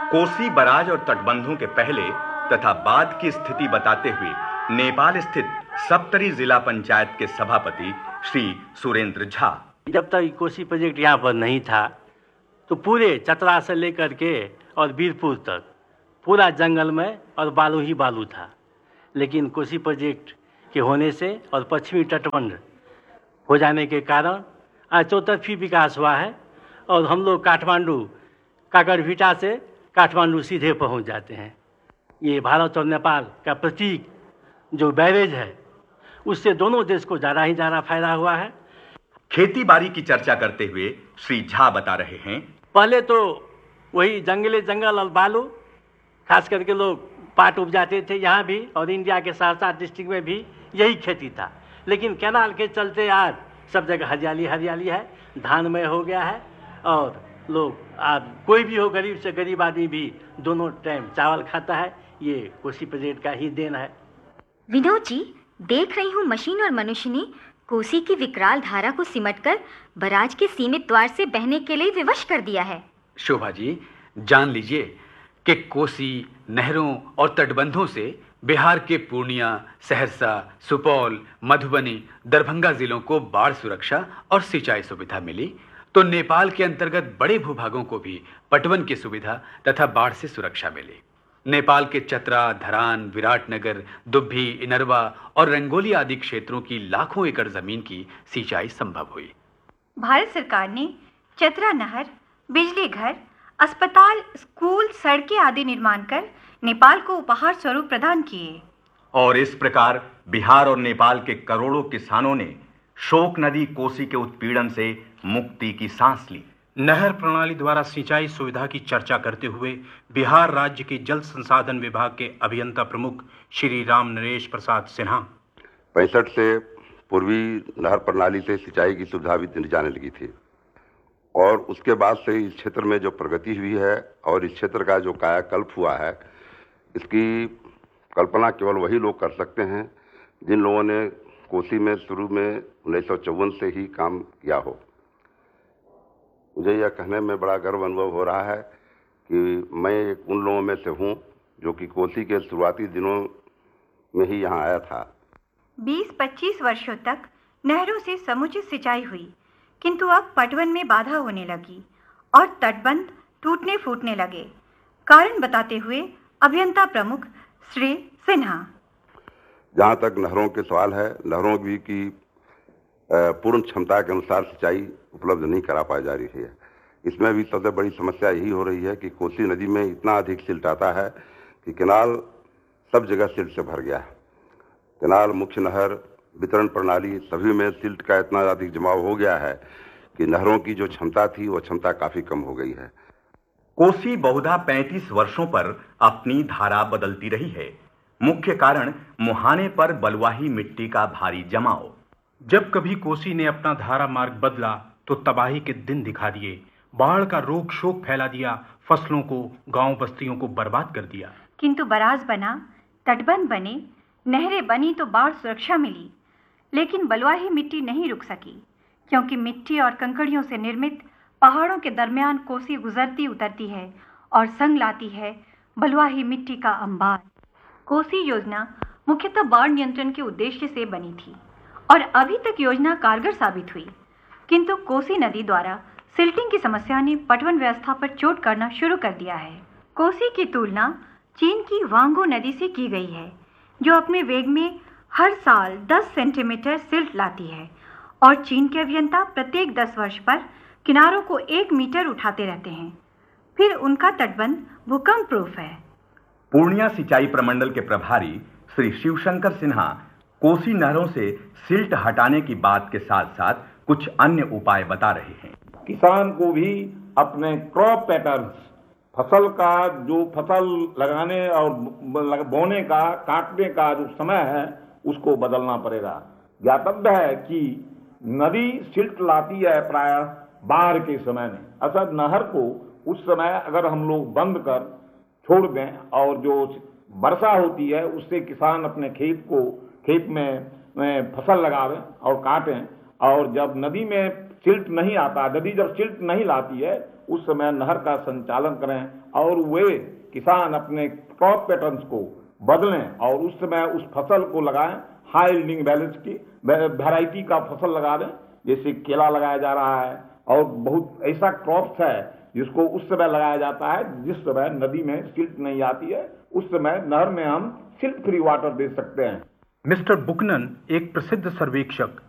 Kosi barrage और तटबंधों के पहले तथा बाद की स्थिति बताते हुए नेपाल स्थित सप्तरी जिला पंचायत के सभापति श्री सुरेंद्र झा। जब तक कोसी प्रोजेक्ट यहाँ पर नहीं था तो पूरे चतरा से लेकर के और वीरपुर तक पूरा जंगल में और बालू ही बालू था। लेकिन कोसी प्रोजेक्ट के होने से और पश्चिमी तटबंध हो जाने के कारण आज चौतरफी विकास हुआ है और हम लोग काठमांडू काकरभिटा से काठमांडू सीधे पहुंच जाते हैं। ये भारत और नेपाल का प्रतीक जो बैरेज है उससे दोनों देश को ज़्यादा फायदा हुआ है। खेती बाड़ी की चर्चा करते हुए श्री झा बता रहे हैं, पहले तो वही जंगल और बालू खास करके लोग पाट उपजाते थे यहाँ भी, और इंडिया के सहरसा डिस्ट्रिक्ट में भी यही खेती था। लेकिन कैनाल के चलते आज सब जगह हरियाली है, धानमय हो गया है और लोग आज कोई भी हो, गरीब से गरीब आदमी भी दोनों टाइम चावल खाता है। ये कोसी प्रोजेक्ट का ही देन है। विनोद जी, देख रही हूँ मशीन और मनुष्य ने कोसी की विकराल धारा को सिमटकर बराज के सीमित द्वार से बहने के लिए विवश कर दिया है। शोभा जी, जान लीजिए कि कोसी नहरों और तटबंधों से बिहार के पूर्णिया, सहरसा, सुपौल, मधुबनी, दरभंगा जिलों को बाढ़ सुरक्षा और सिंचाई सुविधा मिली, तो नेपाल के अंतर्गत बड़े भूभागों को भी पटवन की सुविधा तथा बाढ़ से सुरक्षा मिली। नेपाल के चतरा, धरान, विराटनगर, दुब्भी, इनरवा और रंगोली आदि क्षेत्रों की लाखों एकड़ जमीन की सिंचाई संभव हुई। भारत सरकार ने चतरा नहर, बिजली घर, अस्पताल, स्कूल, सड़कें आदि निर्माण कर नेपाल को उपहार स्वरूप प्रदान किए। और इस प्रकार बिहार और नेपाल के करोड़ों किसानों ने शोक नदी कोसी के उत्पीड़न से मुक्ति की सांस ली। नहर प्रणाली द्वारा सिंचाई सुविधा की चर्चा करते हुए बिहार राज्य के जल संसाधन विभाग के अभियंता प्रमुख श्री राम नरेश प्रसाद सिन्हा, 65 से पूर्वी नहर प्रणाली से सिंचाई की सुविधा भी दी जाने लगी थी और उसके बाद से इस क्षेत्र में जो प्रगति हुई है और इस क्षेत्र का जो कायाकल्प हुआ है, इसकी कल्पना केवल वही लोग कर सकते हैं जिन लोगों ने कोसी में शुरू में 1954 से ही काम किया हो। मुझे यह कहने में बड़ा गर्व अनुभव हो रहा है कि मैं एक उन लोगों में से हूँ जो कि कोसी के शुरुआती दिनों में ही यहाँ आया था। 20-25 वर्षों तक नहरों से समुचित सिंचाई हुई, किंतु अब पटवन में बाधा होने लगी और तटबंध टूटने फूटने लगे। कारण बताते हुए अभियंता प्रमुख श्री सिन्हा, जहाँ तक नहरों के सवाल है, नहरों भी की पूर्ण क्षमता के अनुसार सिंचाई उपलब्ध नहीं करा पाई जा रही है। इसमें भी सबसे बड़ी समस्या यही हो रही है कि कोसी नदी में इतना अधिक सिल्ट आता है कि केनाल सब जगह सिल्ट से भर गया है। केनाल, मुख्य नहर, वितरण प्रणाली सभी में सिल्ट का इतना अधिक जमाव हो गया है कि नहरों की जो क्षमता थी वो क्षमता काफी कम हो गई है। कोसी बहुधा 35 वर्षों पर अपनी धारा बदलती रही है। मुख्य कारण मुहाने पर बलुआही मिट्टी का भारी जमाव। जब कभी कोसी ने अपना धारा मार्ग बदला तो तबाही के दिन दिखा दिए। बाढ़ का रोग शोक फैला दिया, फसलों को, गांव बस्तियों को बर्बाद कर दिया। किंतु बराज बना, तटबंध बने, नहरें बनी तो बाढ़ सुरक्षा मिली। लेकिन बलुआही मिट्टी नहीं रुक सकी, क्योंकि मिट्टी और कंकड़ियों से निर्मित पहाड़ों के दरमियान कोसी गुजरती उतरती है और संग लाती है बलुआही मिट्टी का अंबार। कोसी योजना मुख्यतः बाढ़ नियंत्रण के उद्देश्य से बनी थी और अभी तक योजना कारगर साबित हुई, किंतु कोसी नदी द्वारा सिल्टिंग की समस्या ने पटवन व्यवस्था पर चोट करना शुरू कर दिया है। कोसी की तुलना चीन की वांगो नदी से की गई है, जो अपने वेग में हर साल 10 सेंटीमीटर सिल्ट लाती है और चीन के अभियंता प्रत्येक 10 वर्ष पर किनारों को 1 मीटर उठाते रहते हैं। फिर उनका तटबंध भूकंप प्रूफ है। पूर्णिया सिंचाई प्रमंडल के प्रभारी श्री शिवशंकर सिन्हा कोसी नहरों से सिल्ट हटाने की बात के साथ साथ कुछ अन्य उपाय बता रहे हैं। किसान को भी अपने क्रॉप पैटर्न, फसल का जो फसल लगाने और बोने का, काटने का जो समय है उसको बदलना पड़ेगा। ज्ञातव्य है कि नदी सिल्ट लाती है प्रायः बाढ़ के समय में। अर्थात नहर को उस समय अगर हम लोग बंद कर छोड़ दें और जो वर्षा होती है उससे किसान अपने खेत में फसल लगावें और काटें, और जब नदी में सिल्ट नहीं आता, नदी जब सिल्ट नहीं लाती है उस समय नहर का संचालन करें और वे किसान अपने क्रॉप पैटर्न्स को बदलें और उस समय उस फसल को लगाएं, हाई यील्डिंग बैलेंस की वैरायटी का फसल लगा दें, जैसे केला लगाया जा रहा है और बहुत ऐसा क्रॉप्स है जिसको उस समय लगाया जाता है जिस समय नदी में सिल्ट नहीं आती है, उस समय नहर में हम सिल्ट फ्री वाटर दे सकते हैं। मिस्टर बुकनन एक प्रसिद्ध सर्वेक्षक